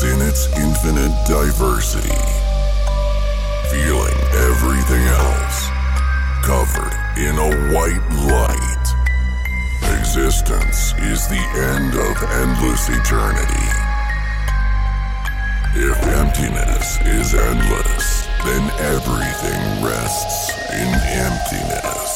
in its infinite diversity, feeling everything else, covered in a white light. Existence is the end of endless eternity. If emptiness is endless, then everything rests in emptiness.